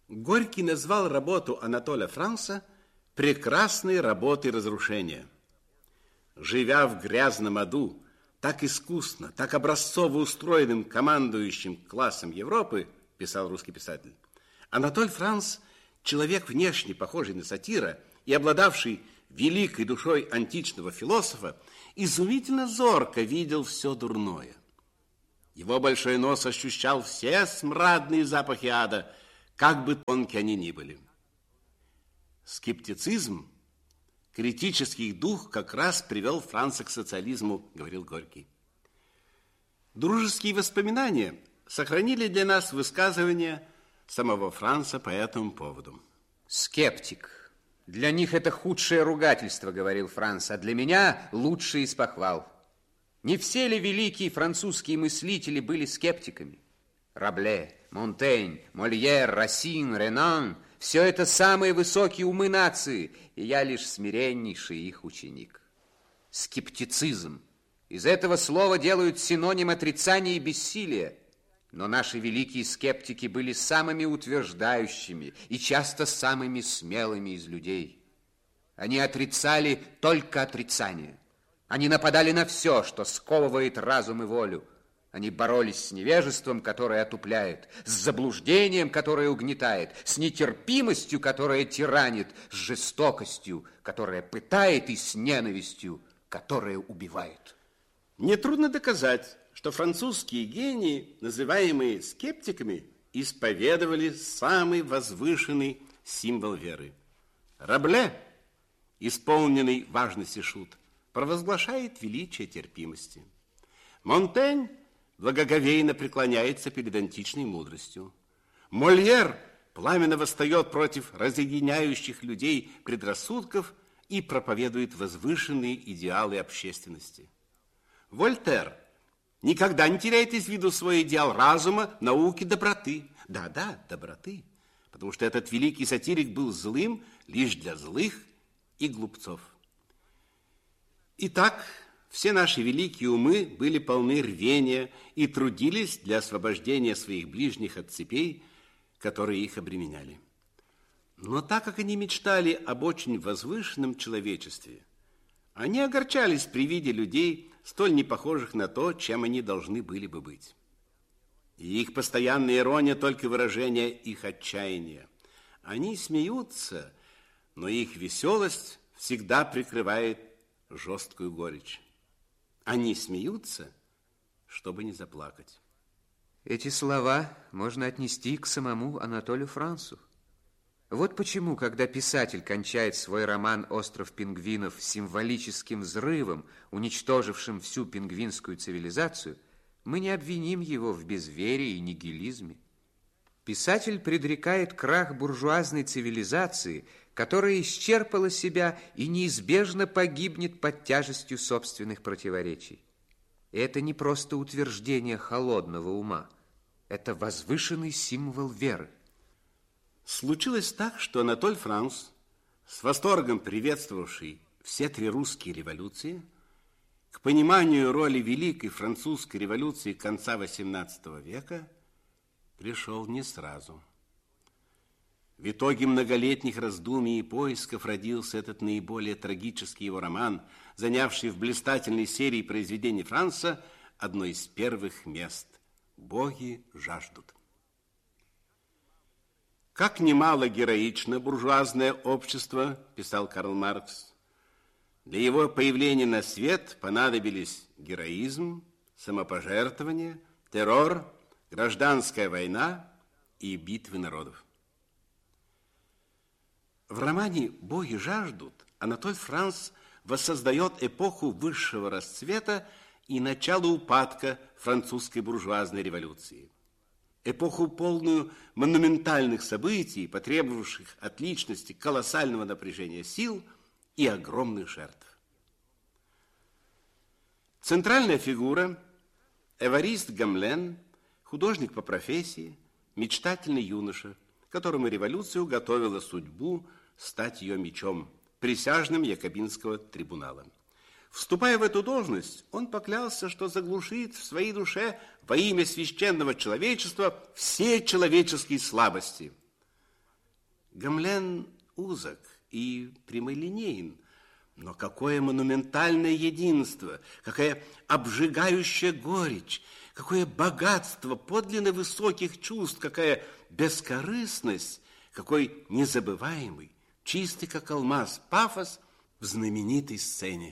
Горький назвал работу Анатоля Франса прекрасной работой разрушения. Живя в грязном аду, так искусно, так образцово устроенным командующим классом Европы, писал русский писатель, Анатоль Франс, человек внешне похожий на сатира и обладавший великой душой античного философа, изумительно зорко видел все дурное. Его большой нос ощущал все смрадные запахи ада, как бы тонки они ни были. Скептицизм, критический дух как раз привел Франца к социализму, говорил Горький. Дружеские воспоминания сохранили для нас высказывания самого Франца по этому поводу. Скептик. Для них это худшее ругательство, говорил Франц, а для меня лучший из похвал. Не все ли великие французские мыслители были скептиками? Рабле, Монтень, Мольер, Рассин, Ренан – все это самые высокие умы нации, и я лишь смиреннейший их ученик. Скептицизм. Из этого слова делают синоним отрицания и бессилия. Но наши великие скептики были самыми утверждающими и часто самыми смелыми из людей. Они отрицали только отрицание. Они нападали на все, что сковывает разум и волю. Они боролись с невежеством, которое отупляет, с заблуждением, которое угнетает, с нетерпимостью, которая тиранит, с жестокостью, которая пытает, и с ненавистью, которая убивает. Нетрудно доказать, что французские гении, называемые скептиками, исповедовали самый возвышенный символ веры. Рабле, исполненный важности шут, провозглашает величие терпимости. Монтень благоговейно преклоняется перед античной мудростью. Мольер пламенно восстает против разъединяющих людей предрассудков и проповедует возвышенные идеалы общественности. Вольтер никогда не теряет из виду свой идеал разума, науки, доброты. Да, доброты, потому что этот великий сатирик был злым лишь для злых и глупцов. Итак, все наши великие умы были полны рвения и трудились для освобождения своих ближних от цепей, которые их обременяли. Но так как они мечтали об очень возвышенном человечестве, они огорчались при виде людей, столь непохожих на то, чем они должны были бы быть. И их постоянная ирония только выражение их отчаяния. Они смеются, но их веселость всегда прикрывает жесткую горечь. Они смеются, чтобы не заплакать. Эти слова можно отнести к самому Анатолию Франсу. Вот почему, когда писатель кончает свой роман «Остров пингвинов» символическим взрывом, уничтожившим всю пингвинскую цивилизацию, мы не обвиним его в безверии и нигилизме. Писатель предрекает крах буржуазной цивилизации, которая исчерпала себя и неизбежно погибнет под тяжестью собственных противоречий. И это не просто утверждение холодного ума, это возвышенный символ веры. Случилось так, что Анатоль Франс, с восторгом приветствовавший все три русские революции, к пониманию роли Великой Французской революции конца XVIII века пришел не сразу. В итоге многолетних раздумий и поисков родился этот наиболее трагический его роман, занявший в блистательной серии произведений Франса одно из первых мест «Боги жаждут». Как немало героично буржуазное общество, писал Карл Маркс, для его появления на свет понадобились героизм, самопожертвование, террор, гражданская война и битвы народов. В романе «Боги жаждут» Анатоль Франс воссоздает эпоху высшего расцвета и начало упадка французской буржуазной революции. Эпоху, полную монументальных событий, потребовавших от личности колоссального напряжения сил и огромных жертв. Центральная фигура – Эварист Гамлен, художник по профессии, мечтательный юноша, которому революция уготовила судьбу стать ее мечом, присяжным Якобинского трибунала. Вступая в эту должность, он поклялся, что заглушит в своей душе во имя священного человечества все человеческие слабости. Гамлен узок и прямолинеен, но какое монументальное единство, какая обжигающая горечь, какое богатство подлинно высоких чувств, какая бескорыстность, какой незабываемый, чистый как алмаз, пафос в знаменитой сцене.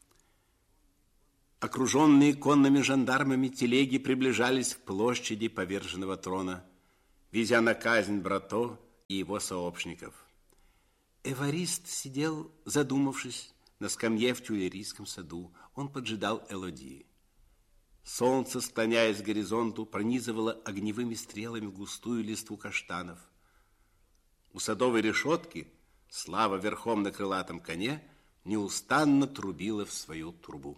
Окруженные конными жандармами телеги приближались к площади поверженного трона, везя на казнь Брато и его сообщников. Эварист сидел, задумавшись, на скамье в Тюильрийском саду. Он поджидал Элодии. Солнце, склоняясь к горизонту, пронизывало огневыми стрелами густую листву каштанов. У садовой решетки Слава верхом на крылатом коне неустанно трубила в свою трубу.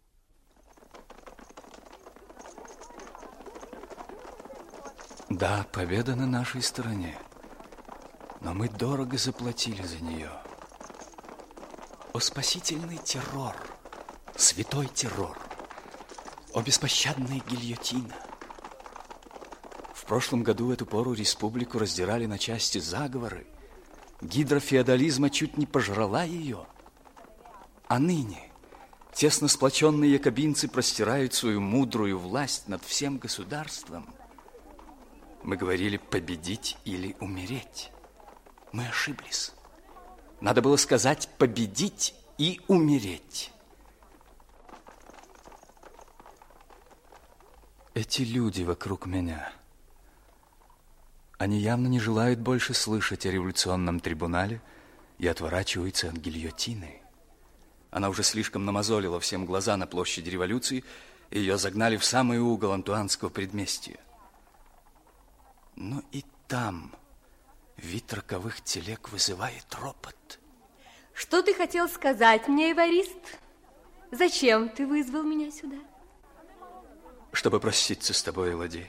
Да, победа на нашей стороне, но мы дорого заплатили за нее. О спасительный террор, святой террор, о беспощадная гильотина. В прошлом году в эту пору республику раздирали на части заговоры, гидра феодализма чуть не пожрала ее. А ныне тесно сплоченные якобинцы простирают свою мудрую власть над всем государством. Мы говорили победить или умереть. Мы ошиблись. Надо было сказать победить и умереть. Эти люди вокруг меня, они явно не желают больше слышать о революционном трибунале и отворачиваются от гильотины. Она уже слишком намазолила всем глаза на площади революции, и ее загнали в самый угол Антуанского предместья. Но и там вид роковых телег вызывает ропот. Что ты хотел сказать мне, Эварист? Зачем ты вызвал меня сюда? Чтобы проститься с тобой, Элоди.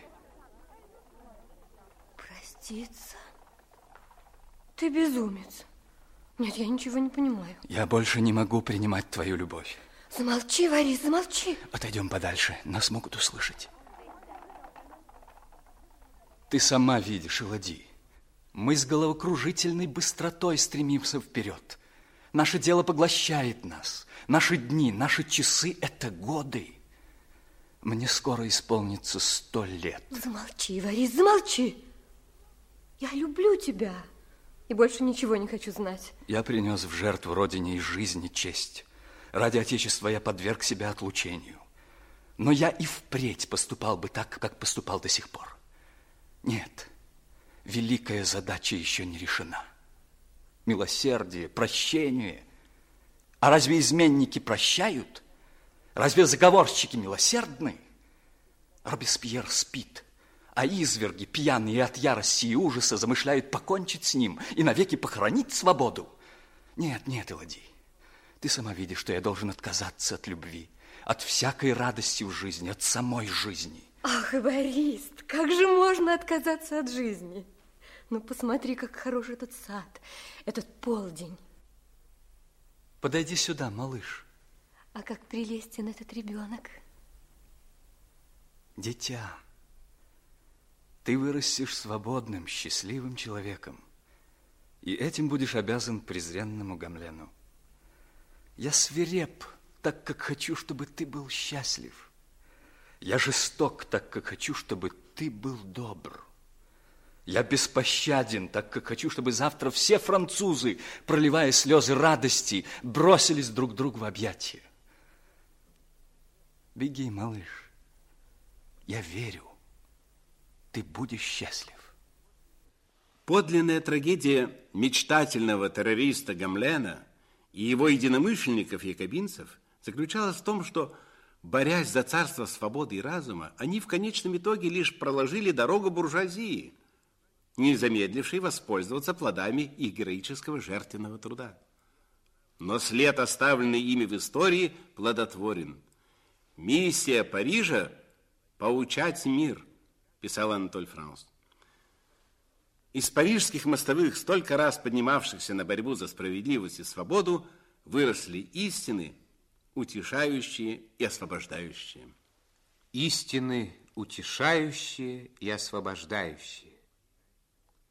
Проститься? Ты безумец. Нет, я ничего не понимаю. Я больше не могу принимать твою любовь. Замолчи, Эварист, замолчи. Отойдем подальше, нас могут услышать. Ты сама видишь, Элоди, мы с головокружительной быстротой стремимся вперед. Наше дело поглощает нас. Наши дни, наши часы – это годы. Мне скоро исполнится 100 лет. Замолчи, Эварист, замолчи. Я люблю тебя и больше ничего не хочу знать. Я принес в жертву Родине и жизни честь. Ради Отечества я подверг себя отлучению. Но я и впредь поступал бы так, как поступал до сих пор. Нет, великая задача еще не решена. Милосердие, прощение. А разве изменники прощают? Разве заговорщики милосердны? Робеспьер спит, а изверги, пьяные от ярости и ужаса, замышляют покончить с ним и навеки похоронить свободу. Нет, нет, Элоди, ты сама видишь, что я должен отказаться от любви, от всякой радости в жизни, от самой жизни. Ах, Эварист, как же можно отказаться от жизни? Ну, посмотри, как хорош этот сад, этот полдень. Подойди сюда, малыш. А как прелестен этот ребенок. Дитя, ты вырастешь свободным, счастливым человеком, и этим будешь обязан презренному Гамлену. Я свиреп, так как хочу, чтобы ты был счастлив. Я жесток, так как хочу, чтобы ты был добр. Я беспощаден, так как хочу, чтобы завтра все французы, проливая слезы радости, бросились друг другу в объятия. Беги, малыш. Я верю, ты будешь счастлив. Подлинная трагедия мечтательного террориста Гамлена и его единомышленников-якобинцев заключалась в том, что, борясь за царство свободы и разума, они в конечном итоге лишь проложили дорогу буржуазии, не замедлившей воспользоваться плодами их героического жертвенного труда. Но след, оставленный ими в истории, плодотворен. «Миссия Парижа – поучать мир», писал Анатоль Франс. Из парижских мостовых, столько раз поднимавшихся на борьбу за справедливость и свободу, выросли истины, утешающие и освобождающие. Истины, утешающие и освобождающие.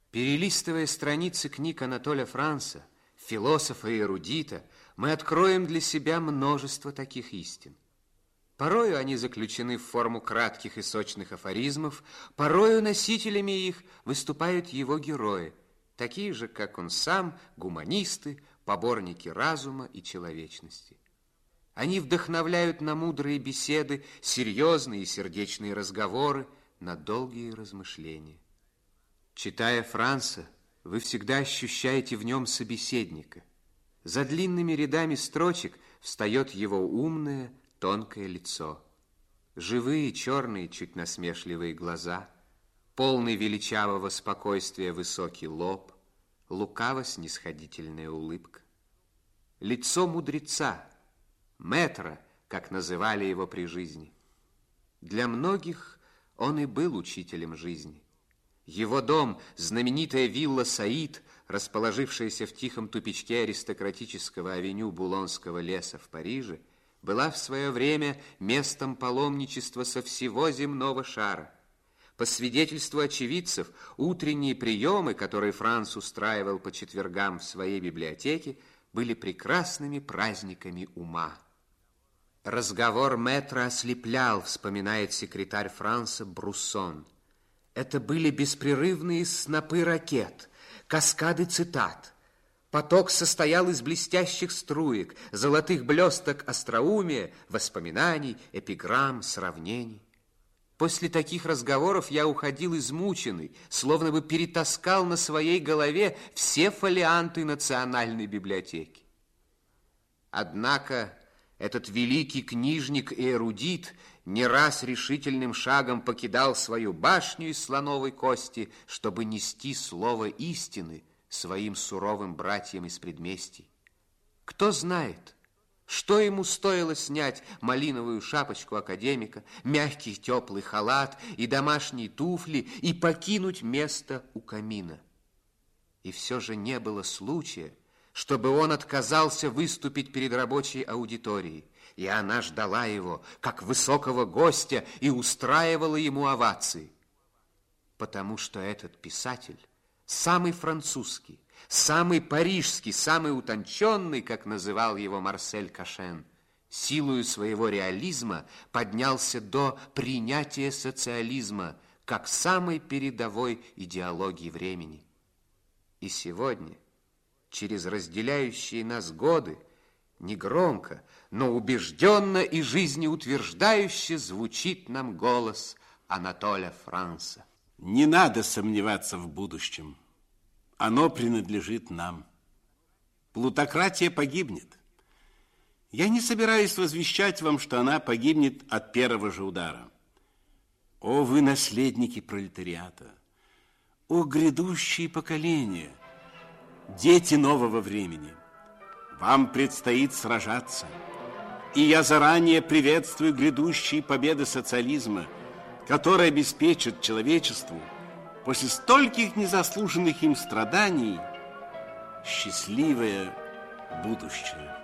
Перелистывая страницы книг Анатоля Франса, философа и эрудита, мы откроем для себя множество таких истин. Порою они заключены в форму кратких и сочных афоризмов, порою носителями их выступают его герои, такие же, как он сам, гуманисты, поборники разума и человечности. Они вдохновляют на мудрые беседы, серьезные и сердечные разговоры, на долгие размышления. Читая Франса, вы всегда ощущаете в нем собеседника. За длинными рядами строчек встает его умное, тонкое лицо. Живые, черные, чуть насмешливые глаза, полный величавого спокойствия высокий лоб, лукаво-снисходительная улыбка. Лицо мудреца, мэтра, как называли его при жизни. Для многих он и был учителем жизни. Его дом, знаменитая вилла Саид, расположившаяся в тихом тупичке аристократического авеню Булонского леса в Париже, была в свое время местом паломничества со всего земного шара. По свидетельству очевидцев, утренние приемы, которые Франц устраивал по четвергам в своей библиотеке, были прекрасными праздниками ума. Разговор мэтра ослеплял, вспоминает секретарь Франса Бруссон. Это были беспрерывные снопы ракет, каскады цитат. Поток состоял из блестящих струек, золотых блесток остроумия, воспоминаний, эпиграмм, сравнений. После таких разговоров я уходил измученный, словно бы перетаскал на своей голове все фолианты Национальной библиотеки. Однако этот великий книжник и эрудит не раз решительным шагом покидал свою башню из слоновой кости, чтобы нести слово истины своим суровым братьям из предместий. Кто знает, что ему стоило снять малиновую шапочку академика, мягкий теплый халат и домашние туфли и покинуть место у камина. И все же не было случая, чтобы он отказался выступить перед рабочей аудиторией, и она ждала его, как высокого гостя, и устраивала ему овации. Потому что этот писатель, самый французский, самый парижский, самый утонченный, как называл его Марсель Кашен, силою своего реализма поднялся до принятия социализма как самой передовой идеологии времени. И сегодня, через разделяющие нас годы, негромко, но убежденно и жизнеутверждающе звучит нам голос Анатоля Франса. Не надо сомневаться в будущем. Оно принадлежит нам. Плутократия погибнет. Я не собираюсь возвещать вам, что она погибнет от первого же удара. О, вы наследники пролетариата! О, грядущие поколения! Дети нового времени! Вам предстоит сражаться. И я заранее приветствую грядущие победы социализма, которые обеспечат человечеству после стольких незаслуженных им страданий счастливое будущее.